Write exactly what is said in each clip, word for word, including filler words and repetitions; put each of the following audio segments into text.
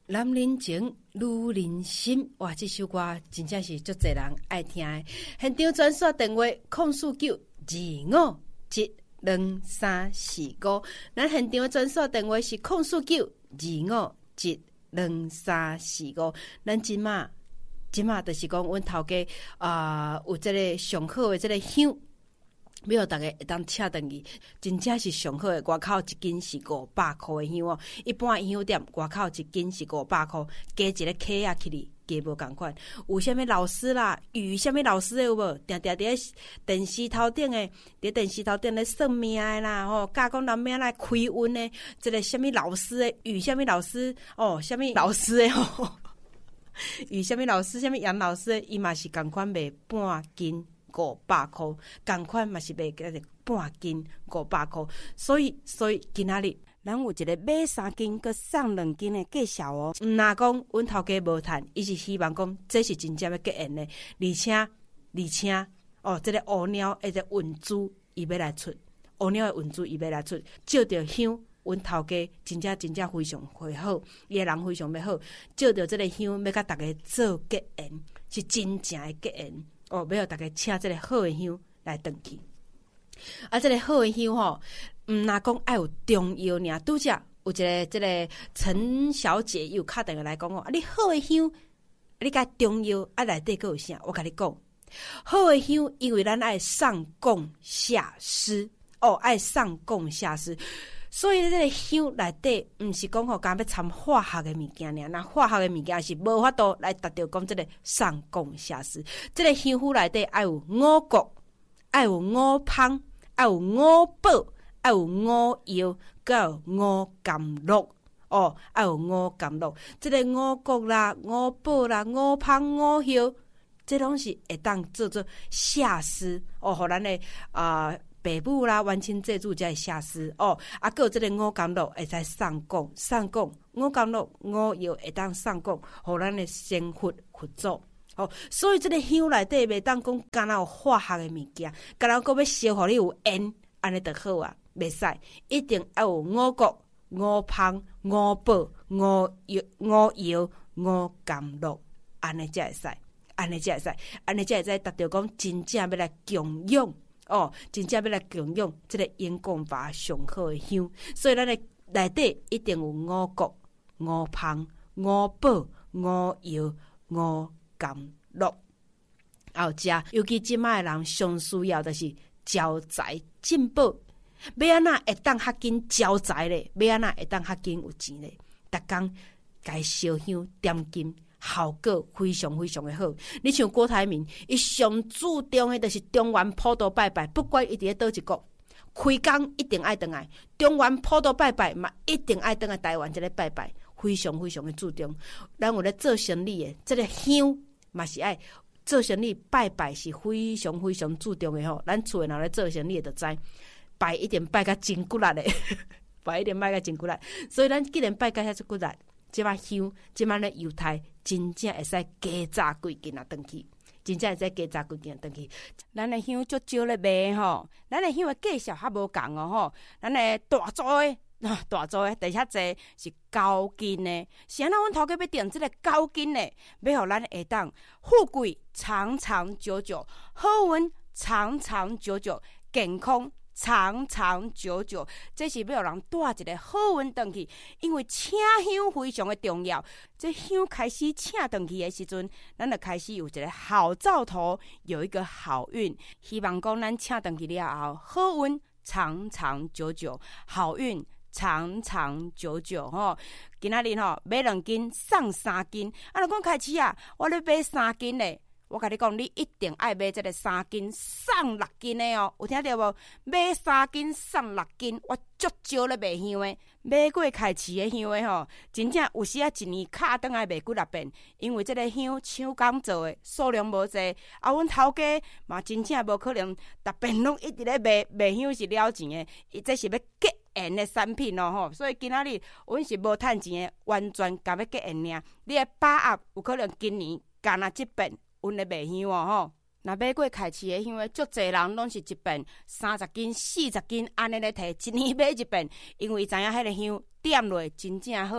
男人情，女人心。哇，这首歌真正是足侪人爱听的。现场专线电话空四九二五七两三四五，咱现场的专线电话是空四九二五七两三四五。咱即马即马就是讲，阮头家啊、呃、有即个上好的即个香。要大家会当请转去，真正是上好的。外口一斤是五百块的香哦，一般香店外口一斤是五百块，加一个客啊去哩，加无共款。有啥物老师啦，遇啥物老师的有无？定定伫电视头顶的，伫电视头顶咧算命的啦，吼，教讲人命来开运的，即个啥物老师的，遇啥物老师哦，啥物老师的吼，遇啥物老师，啥物杨老师的，伊嘛是共款卖半斤。五百块，同款嘛是卖个半斤五百块，所以所以今仔日咱有一个买三斤佮送两斤的介绍哦。毋若讲阮头家无趁，伊是希望讲这是真正要结缘的，而且而且哦，这个乌鸟的运珠伊要来出，乌鸟的运珠伊要来出，照着香。阮头家真正真正非常会好，伊个人非常要好，照着这个香要甲大家做结缘，是真正的结缘。哦，要大家请这个好的香来转去。啊，这个好的香吼，毋若讲爱有中药尔，拄则有一个这个陈小姐又敲电话来讲哦，啊，你好的香，你甲中药啊内底佫有啥？我甲你讲，好的香，因为咱爱上供下施，哦，爱上供下施。所以这个香内底，毋是讲吼，敢要掺化学的物件尔，那化学的物件是无法度来达到讲这个上供下施。这个香火内底爱有五谷，爱有五芳，爱有五宝，爱有五药，佮有五甘露。哦，爱有五甘露。这个五谷啦、五宝啦、五芳、五药，这拢是会当做做下施哦，互咱的啊。呃爸母啦，冤亲债主才会下施哦，啊，还有这个五甘露会使上供，上供五甘露五药会当上供，互咱的生活佛祖哦。所以这个香内底袂当讲干那有化学的物件，干那讲要烧互你有烟，安尼就好啊，袂使，一定要有五谷、五芳、五宝、五药、五药、五甘露，安尼才会使，安尼才会使，安尼才会使达到讲真正要来供养。哦，真正要来供养这个延光法上好的香，所以咱的内底一定有五谷、五芳、五宝、五药、五甘露。后食，尤其即卖人上需要的是招财进宝，要安那会当较紧招财咧？要安那会当较紧有钱咧？逐工该烧香点金。效果非常非常的好。你像郭台铭，伊上注重的就是中原普渡拜拜，不管伊伫咧倒一国，开工一定爱倒来。中原普渡拜拜嘛，一定爱倒来台湾这个拜拜，非常非常的注重。咱有咧做生意的，这个香嘛是爱做生意拜拜是非常非常注重的吼。咱厝诶若咧做生意的就知，拜一定拜甲真骨力的，拜一定拜甲真骨力。所以咱既然拜甲遐骨力。即摆香，即摆咧犹太真正会使加炸几斤啊？转去，真正会使加炸几斤啊？转去。咱的香足少咧卖吼，咱的香的介绍较无共哦吼。咱的大组的，大组的，而且侪是高筋的。是安那阮头家要订即个高筋的，要互咱会当富贵长长久久，好运长长久久，健康。长长久久，这是要人带一个好运转去，因为请香非常的重要。这香开始请转去的时阵，咱就开始有一个好兆头，有一个好运。希望讲咱请转去了后，好运长长久久，好运长长久久吼。今仔日吼买两斤送三斤，啊，若讲开始啊，我咧买三斤咧。我甲你讲，你一定爱买这个三斤送六斤的哦，有听到无？买三斤送六斤，我足少咧卖香的，买过开市的香的吼，真正有时啊一年卡转来卖几六遍，因为这个香手工做的，数量无济，啊，阮头家嘛真正无可能，逐遍拢一直咧卖卖香是了钱的，伊这是要结缘的产品哦吼，所以今仔日阮是无趁钱的，完全甲要结缘尔。你的把握有可能今年干那一遍。阮咧卖香哦吼，若买过开市的香的，足侪人拢是一遍三十斤、四十斤安尼咧摕，一年买一遍，因为知影迄个香点落真正好，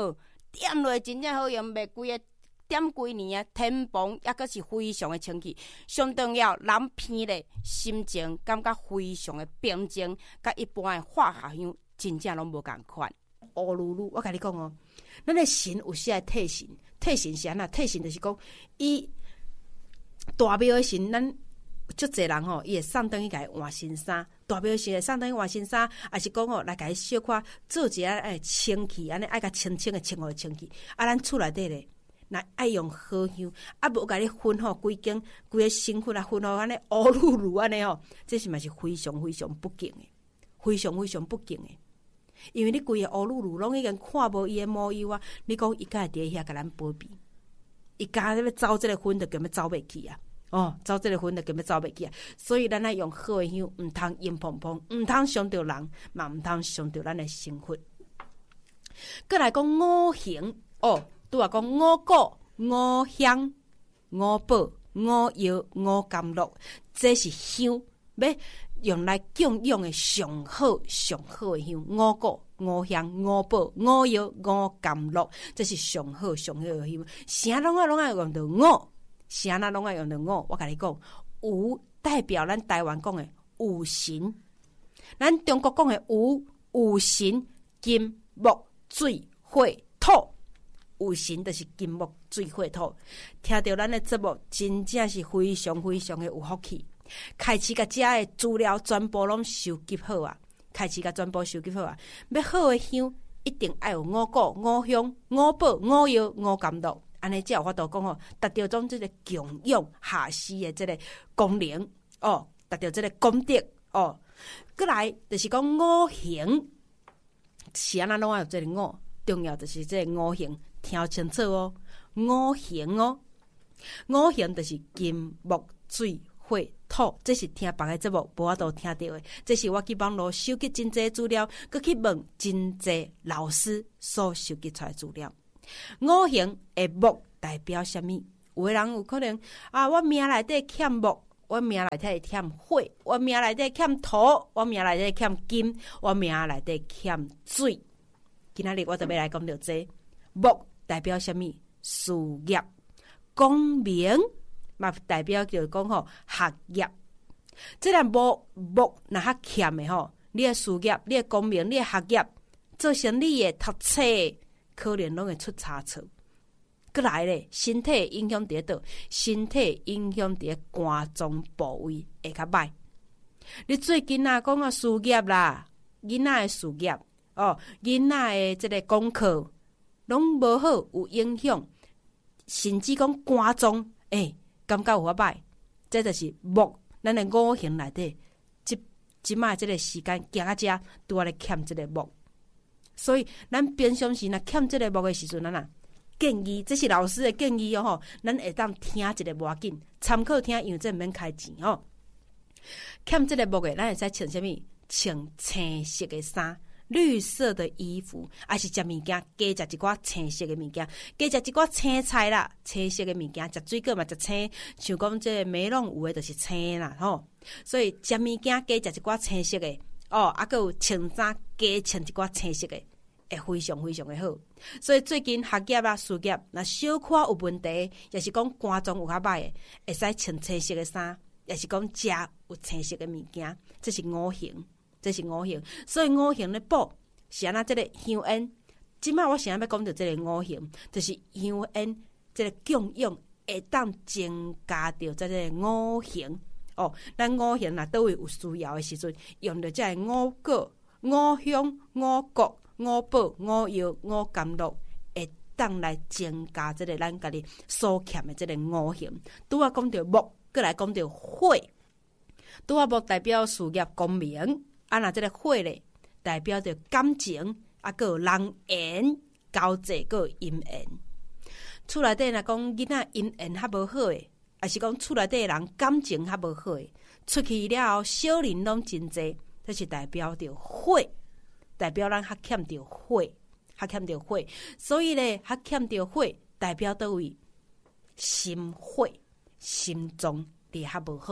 点落真正好用，袂规个点规年啊，天棚抑阁是非常的清气。上重要，人闻咧心情感觉非常的平静，甲一般的化学香真正拢无共款。乌噜噜，我甲你讲哦，咱的神有时啊退神，退神是安那？退神就是讲，伊大庙的神，咱足侪人吼，伊会送等于甲伊换新衫。大庙神会送等于换新衫，也是讲吼来甲伊小可做一下爱清气，安尼爱甲清清的清互清气。啊，咱厝内底咧。那爱用好香，啊无甲你熏吼，规间规个身躯啊熏吼安尼乌噜噜安尼吼，这是嘛是非常非常不敬的，非常非常不敬的。因为你规个乌噜噜拢已经看无伊的模样啊，你讲伊敢会伫遐甲咱保庇？伊敢要走这个薰，就根本走袂去啊！哦，走这个薰就根本走袂去啊！所以咱爱用好的香，毋通阴碰碰，毋通伤着人，嘛毋通伤着咱的身躯。再来讲五行哦。拄啊讲五谷、五香、五宝、五药、五甘露，这是香，要用来供养的上好上好的香。五谷、五香、五宝、五药、五甘露，这是上好上好的香。啥拢啊拢啊用到五，啥那拢啊用到五。我甲你讲，五代表咱台湾讲的五行，咱中国讲的五五行：金、木、水、火、土。有神就是金木水火土，听到咱的节目真正是非常非常的有福气。开始甲遮的资料全部拢收集好啊，开始甲全部收集好啊。要好的香一定爱有五谷、五香、五宝、五药、五甘露，安尼才有法度讲吼，达到种即个供养下施的即个功能哦，达到即个功德哦。过来就是讲五行，是安那拢爱有即个五，重要就是即个五行。听清楚哦，五行哦，五行就是金木水火土，这是听别个节目无法度听到的。这是我去网络收集真济资料，佮去问真济老师所收集出来资料。五行的木代表什么？有的人有可能啊，我命内底欠木，我命内底欠火，我命内底欠土，我命内底欠金，我命内底欠水。今仔日我就要来讲到这木。代表什么？事业、功名，嘛代表就是讲吼学业。这个木木若较欠的吼，你的事业、你的功名、你的学业，做生意的、读册的，可能拢会出差错。过来咧，身体影响伫倒，身体影响伫肝脏部位会较歹。你最近啊讲啊事业啦，囡仔的事业哦，囡仔的这个功课。拢无好，有影响，甚至讲肝脏，诶，感觉有法歹，这就是木，咱的五行内底，即即卖即个时间行到遮，拄啊咧欠即个木，所以咱平常时若欠即个木的时阵，咱啊建议，这是老师的建议哦吼，咱会当听一个无要紧，参考听，因为这毋免开钱哦。欠即个木的，咱会使穿啥物？穿青色的衫。绿色的衣服，还是食物件，加食一寡青色的物件，加食一寡青菜啦，青色的物件，食水果嘛食青，像讲这个梅隆有的就是青啦吼，所以食物件加食一寡青色的哦，啊，还有穿衫加穿一寡青色的，会非常非常的好。所以最近学业啊、事业，若小可有问题，也是讲肝脏有较歹的，会使穿青色的衫，也是讲食有青色的物件，这是五行。这是五行，所以五行咧补是安那即个香烟。即摆我想要讲到即个五行，就是香烟即个供养会当增加到即个五行哦。咱五行若倒位有需要的时阵，用到即个五果、五香、五谷、五宝、五药、五甘露，会当来增加即个咱家己所欠的即个五行。拄啊讲到木，过来讲到火，拄啊木代表事业功名。啊，那这个火咧，代表着感情，啊，个人缘交际，个姻缘。厝内底若讲囡仔姻缘较无好诶，还是讲厝内底人感情较无好诶，出去了后小人拢真济，这是代表着火，代表咱较欠着火，较欠着火，所以咧，较欠着火，代表倒位心火、心脏伫较无好。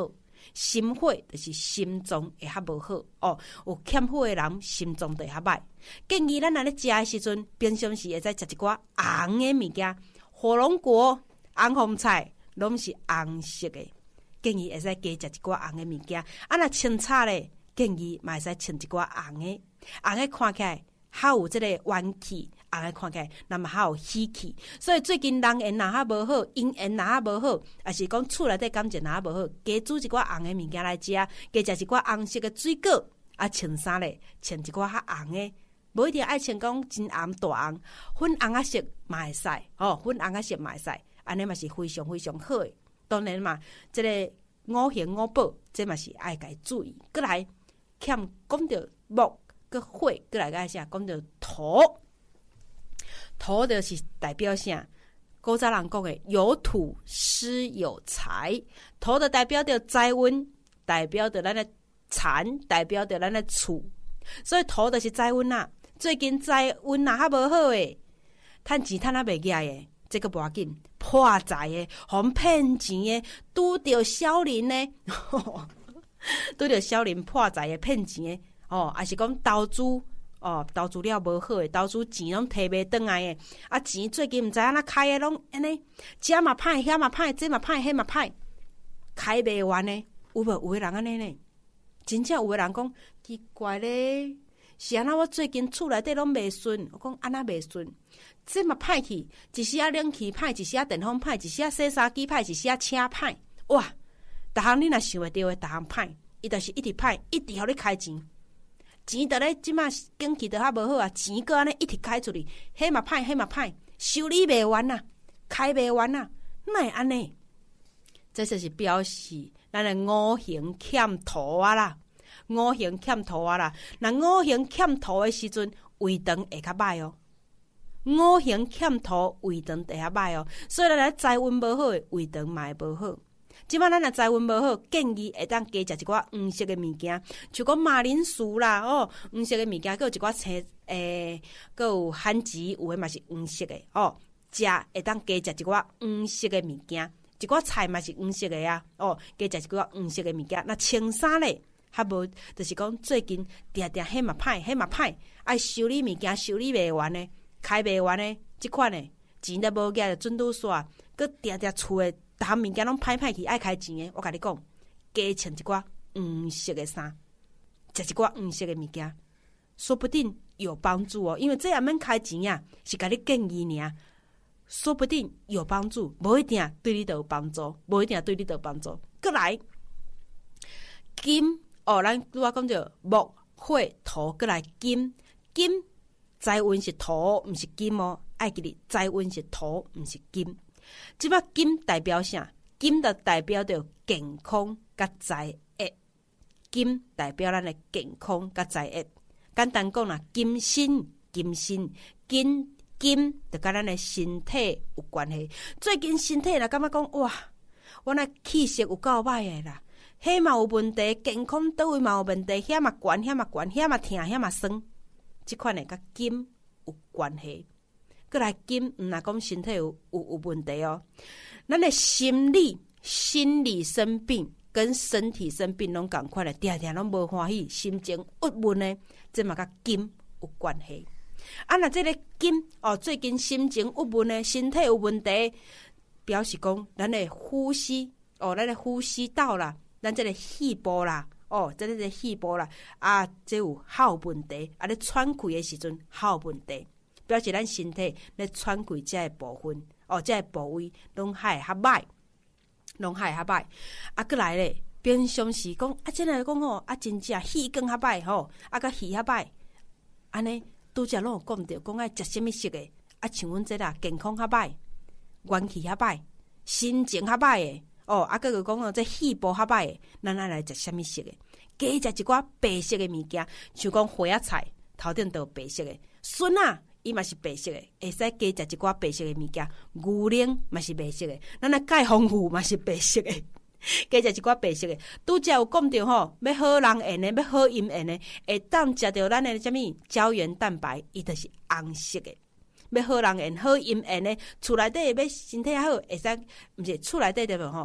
心火就是心脏会较无好哦，有欠火的人心脏就会较歹。建议咱安尼食的时阵，平常时会使食一寡红的物件，火龙果、红红菜拢是红色的，建议会使加食一寡红的物件。啊，若清炒咧，建议嘛会使清一寡红的，红的看起来较有即个元气。红诶看起来，那么较有喜气，所以最近人缘若较无好，姻缘若较无好，也是讲厝内底感情若较无好，加煮一寡红诶物件来食，加食一寡红色诶水果，啊，穿衫咧，穿一寡较红诶，无一定爱穿讲真红大红，粉红啊色嘛会使，哦，粉红啊色嘛会使，安尼嘛是非常非常好诶。当然嘛，即、這个五行五宝，这嘛是爱家注意。过来，欠讲到木，个火，过来个啥？讲到土。土就是代表啥？古早人讲的有土施有财，土就代表着财运，代表着咱的田，代表着咱的厝，所以土就是财运啦。最近财运若较无好诶，趁钱趁啊袂起诶，这个无要紧，破财诶，互骗钱诶，拄着小人呢，拄着小人破财诶，骗钱诶，哦，还是讲投资。哦，投资了无好诶，投资钱拢摕袂转来诶。啊，钱最近毋知影哪开诶，拢安尼，遮嘛歹，遐嘛歹，这嘛歹，迄嘛歹，开袂完诶。有无？有诶人安尼呢？真正有诶人讲奇怪咧，是安那？我最近厝内底拢袂顺，我讲安那袂顺，这嘛歹去，一时啊冷气歹，一时啊电风歹，一时啊洗衫机歹，一时啊车歹，哇！逐项你若想会到诶，逐项歹，伊就是一直歹，一直互你开钱。钱就咧，即马景气就较无好啊！钱搁安尼一直开出去，迄嘛歹，迄嘛歹，修理袂完啊，开袂完啊，哪会安尼？这就是表示咱的五行欠土啊啦，五行欠土啊啦。那五行欠土的时阵，胃肠会较歹哦。五行欠土，胃肠会较歹哦。所以咱来财运无好，胃肠嘛会无好。即摆咱若财运无好，建议会当加食一寡黄色的物件，像讲马铃薯啦，哦，黄色的物件，佮有一寡青诶，佮有番薯，有诶嘛是黄色的哦。食会当加食一寡黄色的物件，一寡菜嘛是黄色的啊，哦，加食一寡黄色的物件。那穿衫咧，较无就是讲最近定定迄嘛歹，迄嘛歹，爱修理物件修理袂完呢，开袂完呢，即款呢钱都无加，就准拄煞，佮定定厝诶。逐项物件拢歹歹去，爱开钱诶。我甲你讲，加穿一寡黄色诶衫，食一寡黄色诶物件，说不定有帮助哦。因为这也免开钱呀，是甲你建议尔，说不定有帮助，无一定对你都有帮助，无一定对你都有帮助。过来，金哦，咱拄仔讲着木、火、土，过来金，金财运是土，毋是金哦。爱记哩，财运是土，毋是金。即摆金代表啥？金就代表着健康甲财厄，金代表咱的健康甲财厄。简单讲啦，金身、金身、金金，就甲咱的身体有关系。最近身体若感觉讲哇，我那气色有够歹诶啦，迄嘛有问题，健康倒位嘛有问题，遐嘛悬，遐嘛悬，遐嘛疼，遐嘛酸，即款诶甲金有关系。过来金，毋若讲身体有有有问题哦。咱的心理、心理生病跟身体生病拢共款咧，定定拢无欢喜，心情郁闷呢，这嘛甲金有关系。啊，若这个金哦，最近心情郁闷呢，身体有问题，表示讲咱的呼吸哦，咱的呼吸道啦，咱这个气部啦，哦，这个气部啦，啊，这有较有问题，啊，咧喘气的时阵较有问题。表示咱身体咧喘气遮个部分，哦，遮个部位拢还会较歹，拢还会较歹。啊，过来咧，平常时讲啊，真来讲吼，啊，真正气管较歹吼，啊，甲气较歹，安尼拄则拢有讲着，讲爱食什么色诶？啊，像阮这啦，健康较歹，元气较歹，心情较歹诶，哦，啊，佮佮讲哦，这气部较歹诶，咱爱来食什么色诶？加食一寡白色诶物件，像讲花仔菜，头顶都有白色诶，笋啊。伊嘛是白色的，会使加食一寡白色的物件。牛奶嘛是白色的，咱的钙丰富嘛是白色的，加食一寡白色的。拄则有讲到吼，要好人缘的，要好姻缘的，会当食到咱的什么胶原蛋白，伊就是红色的。要好人缘、好姻缘的，厝内底要身体好，会使毋是厝内底对无吼？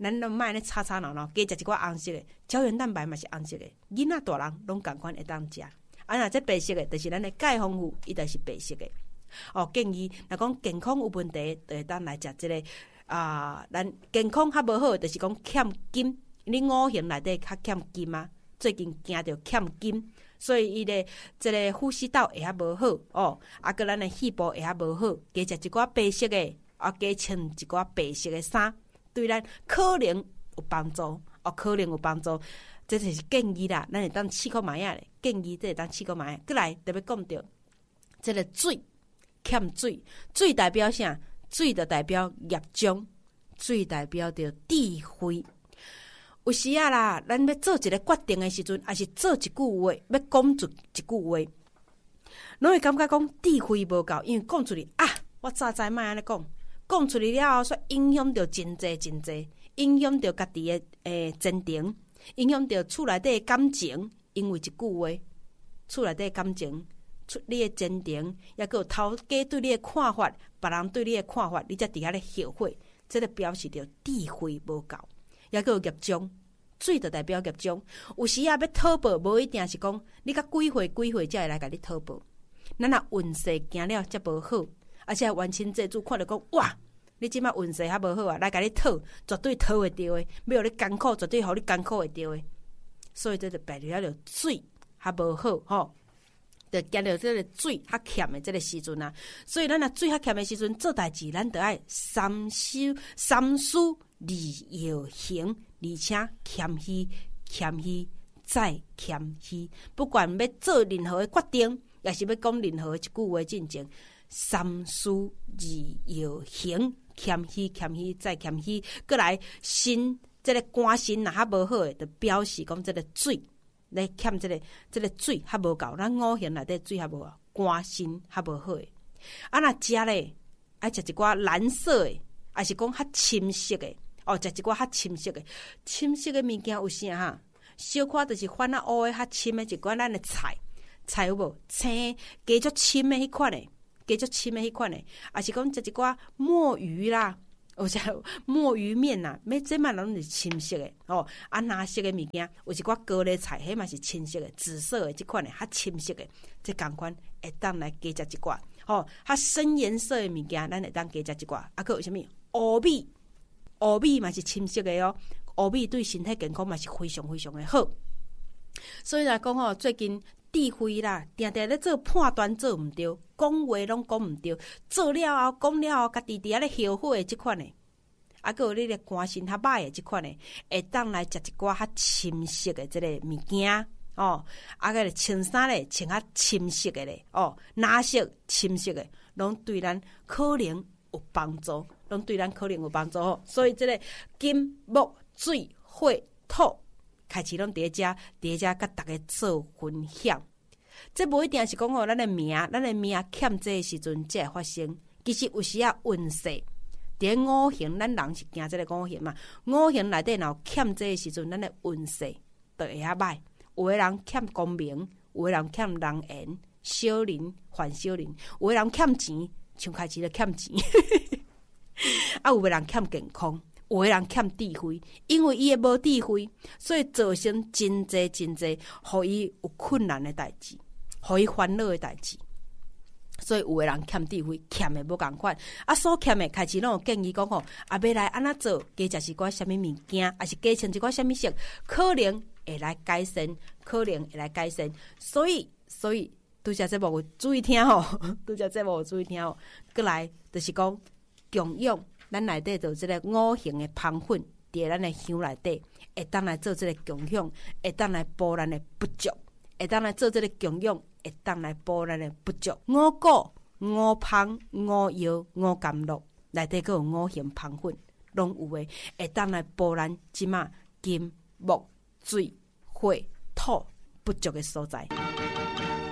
咱都莫咧吵吵闹闹，加食一寡红色的胶原蛋白嘛是红色的，囡仔大人拢共款会当食。啊，若这白色的，就是咱的钙丰富，伊就是白色的。哦，建议若讲健康有问题，就会当来食这个啊、呃，咱健康较无好，就是讲欠金，你五行内底较欠金啊。最近惊到欠金，所以伊的这个呼吸道会较无好哦，啊，个咱的肺部会较无好，加食一寡白色的，啊，加穿一寡白色的衫，对咱可能有帮助哦，可能有帮助。这就是建议啦，咱会当试看卖啊咧，建议这会当试看卖。过来特别讲到这个水欠水，水代表啥？水就代表业障，水代表着智慧。有时啊啦，咱要做一个决定的时阵，还是做一句话，要讲出一句话，拢会感觉讲智慧无够，因为讲出去啊，我早知莫安尼讲，讲出去了后，煞影响到真济真济，影响到家己的诶前程，影响到厝内底的感情，因为一句话，厝内底的感情，出你的前程，也个头家对你的看法，别人对你的看法，你才伫遐咧后悔，这个表示着智慧无够。也个有业障，水就代表业障。有时啊，要讨报，无一定是讲你甲几岁几岁才会来甲你讨报。咱若运势行了则无好，而且冤亲债主看到讲哇，你即摆运势较无好啊，来甲你讨，绝对讨会着的。要互你艰苦，绝对互你艰苦会着的。所以这就代表着水较无好吼，就见到这个水较欠的这个时阵啊。所以咱若水较欠的时阵，做代志咱得爱三思三思。而要行，而且谦虚，谦虚再谦虚。不管要做任何的决定，也是要讲任何一句话进前，三思而要行，谦虚，谦虚再谦虚。过来心，这个肝心若较无好的，就表示讲这个水，来欠这个这个水较无够，咱五行内底水较无够，肝心较无好的。啊，若食咧，爱食一寡蓝色的，还是讲较深色的。哦，食一寡较深色的，深色的物件有啥哈？小可就是番啊乌的较深的一寡咱的菜，菜有无？青加足深的迄款的，加足深的迄款的，也是讲食一寡墨鱼啦，有啥墨鱼面呐？每这嘛拢是深色的哦。啊，蓝色的物件有一寡高丽菜，迄嘛是深色的，紫色的这款的较深色的，这共款会当来加食一寡。哦，较深颜色的物件，咱会当加食一寡。啊，佫有啥物？乌米。乌米嘛是深色的哦，乌米对身体健康嘛是非常非常的好。所以来讲吼，最近智慧啦，定定咧做判断做毋对，讲话拢讲毋对，做了后讲了后，家己伫遐咧后悔的即款的，啊，佫有你咧肝心较歹的即款的，会当来食一寡较深色的即个物件哦，啊，个穿衫咧穿较深色的咧哦，蓝色、深色的，拢对咱可能有帮助。拢对咱可能有帮助吼，所以这个金木水火土开始拢伫遮，伫遮甲大家做分享。这无一定是讲吼，咱的命，咱的命欠这时阵才会发生。其实有时啊，运势伫五行，咱人是行这个五行嘛。五行内底若欠这时阵，咱的运势就会较歹。有的人欠功名，有的人欠人缘，小人还小人；有的人欠钱，像开始就欠钱。啊，有个人欠健康，有个人欠智慧，因为伊也无智慧，所以造成真济真济，互伊有困难的代志，互伊烦恼的代志。所以有个人欠智慧，欠的无共款。啊，所欠的开始拢有建议讲吼，啊，要来安怎做，加食一寡什么物件，还是加穿一寡什么色，可能会来改善，可能会来改善。所以，所以拄则节目有注意听吼，拄则节目有注意听吼，过来就是讲。供养咱内底做即个五行的芳粉，伫咱的香内底，会当来做即个供养，会当来补咱的不足，会当来做即个供养，会当来补咱的不足。五谷、五芳、五药、五甘露，内底佫有五行芳粉，拢有诶，会当来补咱即马金木水火土不足的所在。